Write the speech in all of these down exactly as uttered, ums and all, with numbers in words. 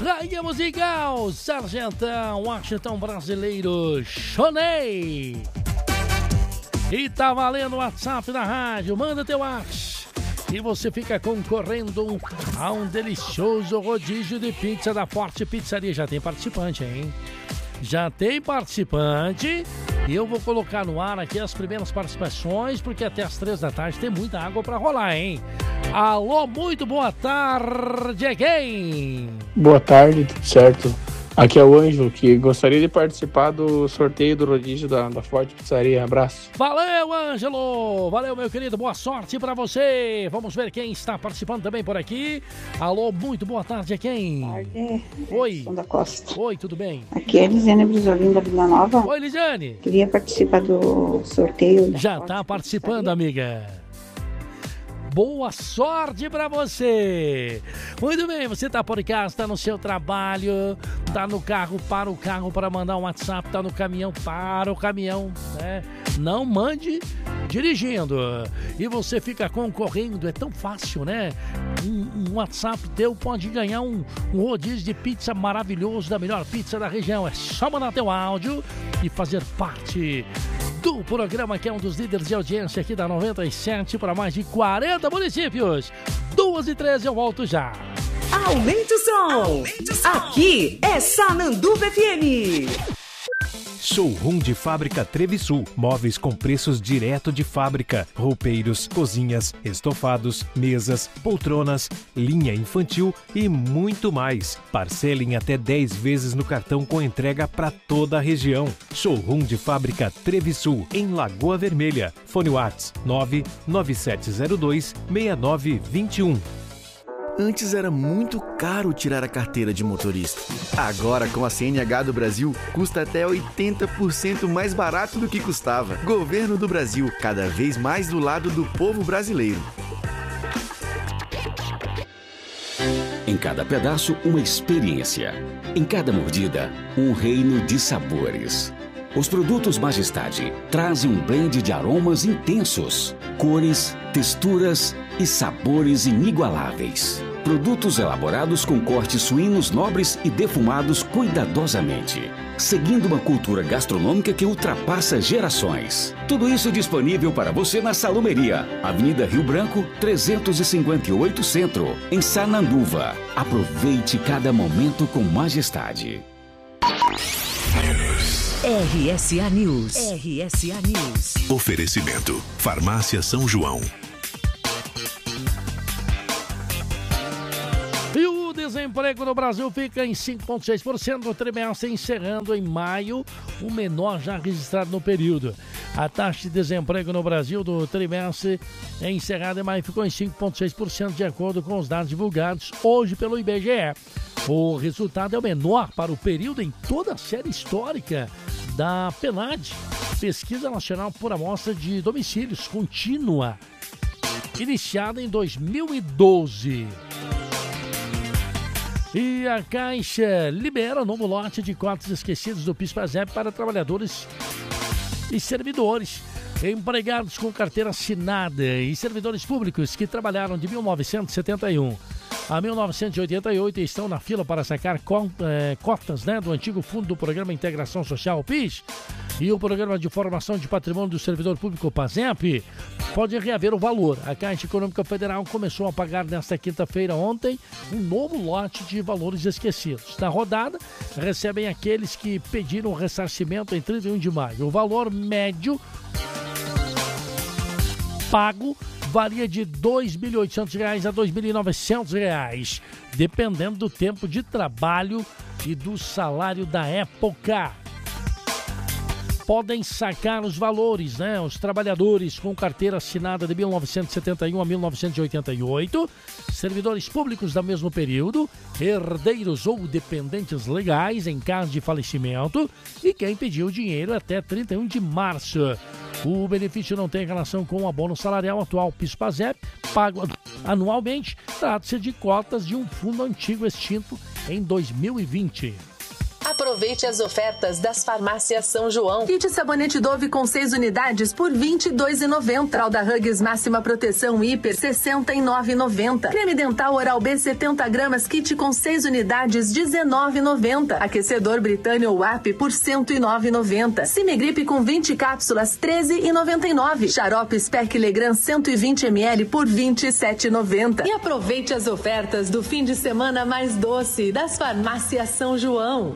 Rainha Musical, Sargentão, Washington Brasileiro, Chonei. E tá valendo o WhatsApp da rádio, manda teu WhatsApp. E você fica concorrendo a um delicioso rodízio de pizza da Forte Pizzaria. Já tem participante, hein? Já tem participante. E eu vou colocar no ar aqui as primeiras participações, porque até as três da tarde tem muita água pra rolar, hein? Alô, muito boa tarde, é quem? Boa tarde, tudo certo? Aqui é o Ângelo, que gostaria de participar do sorteio do rodízio da, da Forte Pizzaria. Abraço. Valeu, Ângelo! Valeu, meu querido. Boa sorte pra você. Vamos ver quem está participando também por aqui. Alô, muito boa tarde. É quem? Boa tarde. Oi. Da Costa. Oi, tudo bem? Aqui é Lisiane Brizolim da Vila Nova. Oi, Lisiane. Queria participar do sorteio. Da Já tá participando, amiga. Boa sorte pra você! Muito bem, você tá por casa, tá no seu trabalho, tá no carro, para o carro para mandar um WhatsApp, tá no caminhão, para o caminhão, né? Não mande dirigindo. E você fica concorrendo, é tão fácil, né? Um, um WhatsApp teu pode ganhar um, um rodízio de pizza maravilhoso, da melhor pizza da região. É só mandar teu áudio e fazer parte do programa, que é um dos líderes de audiência aqui da noventa e sete para mais de quarenta municípios. Duas e treze, eu volto já. Aumente o som. Aumente o som. Aqui é Sananduva F M. Showroom de Fábrica Trevisul. Móveis com preços direto de fábrica. Roupeiros, cozinhas, estofados, mesas, poltronas, linha infantil e muito mais. Parcelem até dez vezes no cartão com entrega para toda a região. Showroom de Fábrica Trevisul, em Lagoa Vermelha. Fone WhatsApp nove nove sete zero dois seis nove dois um. Antes era muito caro tirar a carteira de motorista. Agora, com a C N H do Brasil, custa até oitenta por cento mais barato do que custava. Governo do Brasil, cada vez mais do lado do povo brasileiro. Em cada pedaço, uma experiência. Em cada mordida, um reino de sabores. Os produtos Majestade trazem um blend de aromas intensos, cores, texturas e sabores inigualáveis. Produtos elaborados com cortes suínos nobres e defumados cuidadosamente, seguindo uma cultura gastronômica que ultrapassa gerações. Tudo isso disponível para você na Salumeria, Avenida Rio Branco, trezentos e cinquenta e oito Centro, em Sananduva. Aproveite cada momento com Majestade. R S A News. R S A News. Oferecimento. Farmácia São João. E o desemprego no Brasil fica em cinco vírgula seis por cento no trimestre, encerrando em maio, o menor já registrado no período. A taxa de desemprego no Brasil do trimestre é encerrada em maio ficou em cinco vírgula seis por cento, de acordo com os dados divulgados hoje pelo I B G E. O resultado é o menor para o período em toda a série histórica da PNAD, Pesquisa Nacional por Amostra de Domicílios Contínua, iniciada em dois mil e doze. E a Caixa libera novo lote de cotas esquecidas do PIS/PASEP para trabalhadores e servidores, empregados com carteira assinada e servidores públicos que trabalharam de mil novecentos e setenta e um a mil novecentos e oitenta e oito e estão na fila para sacar cotas, né, do antigo Fundo do Programa Integração Social, PIS, e o Programa de Formação de Patrimônio do Servidor Público, PASEP, pode reaver o valor. A Caixa Econômica Federal começou a pagar nesta quinta-feira, ontem, um novo lote de valores esquecidos. Na rodada, recebem aqueles que pediram ressarcimento em trinta e um de maio. O valor médio pago varia de dois mil e oitocentos reais a dois mil e novecentos reais, dependendo do tempo de trabalho e do salário da época. Podem sacar os valores, né? Os trabalhadores com carteira assinada de mil novecentos e setenta e um a mil novecentos e oitenta e oito, servidores públicos do mesmo período, herdeiros ou dependentes legais em caso de falecimento e quem pediu dinheiro até trinta e um de março. O benefício não tem relação com o abono salarial atual PIS/PASEP, pago anualmente. Trata-se de cotas de um fundo antigo extinto em dois mil e vinte. Aproveite as ofertas das farmácias São João. Kit sabonete Dove com seis unidades por vinte e dois reais e noventa centavos. Fralda Huggies máxima proteção hiper sessenta e nove reais e noventa centavos. Creme dental Oral B setenta gramas kit com seis unidades dezenove reais e noventa centavos. Aquecedor Britânia ou A P por cento e nove reais e noventa centavos. Cimegripe com vinte cápsulas treze reais e noventa e nove centavos. Xarope Spec Legrand cento e vinte mililitros por vinte e sete reais e noventa centavos. E aproveite as ofertas do fim de semana mais doce das farmácias São João.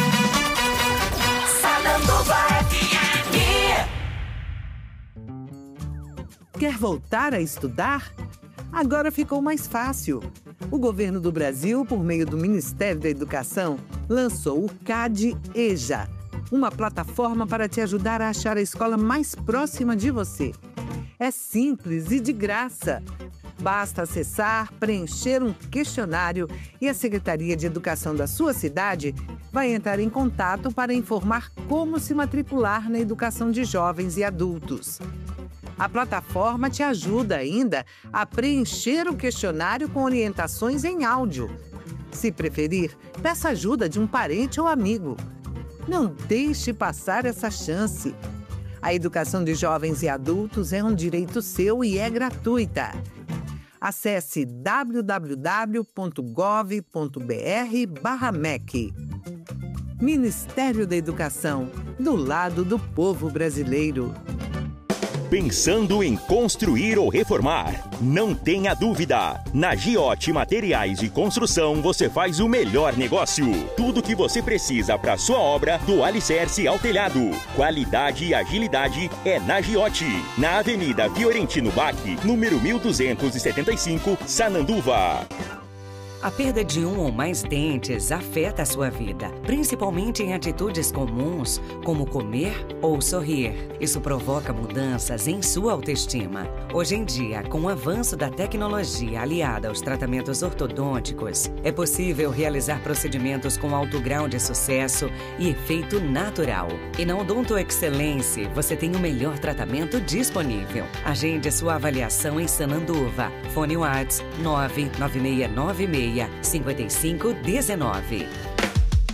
Quer voltar a estudar? Agora ficou mais fácil. O governo do Brasil, por meio do Ministério da Educação, lançou o CADE EJA, uma plataforma para te ajudar a achar a escola mais próxima de você. É simples e de graça. Basta acessar, preencher um questionário e a Secretaria de Educação da sua cidade vai entrar em contato para informar como se matricular na educação de jovens e adultos. A plataforma te ajuda ainda a preencher o questionário com orientações em áudio. Se preferir, peça ajuda de um parente ou amigo. Não deixe passar essa chance. A educação de jovens e adultos é um direito seu e é gratuita. Acesse w w w ponto gov ponto b r barra M E C. Ministério da Educação, do lado do povo brasileiro. Pensando em construir ou reformar? Não tenha dúvida! Na Giote Materiais de Construção você faz o melhor negócio. Tudo que você precisa para sua obra, do alicerce ao telhado. Qualidade e agilidade é na Giote. Na Avenida Fiorentino Bach, número mil duzentos e setenta e cinco, Sananduva. A perda de um ou mais dentes afeta a sua vida, principalmente em atitudes comuns, como comer ou sorrir. Isso provoca mudanças em sua autoestima. Hoje em dia, com o avanço da tecnologia aliada aos tratamentos ortodônticos, é possível realizar procedimentos com alto grau de sucesso e efeito natural. E na Odonto Excellence, você tem o melhor tratamento disponível. Agende sua avaliação em Sananduva. Fone WhatsApp nove nove seis nove seis cinco cinco um nove.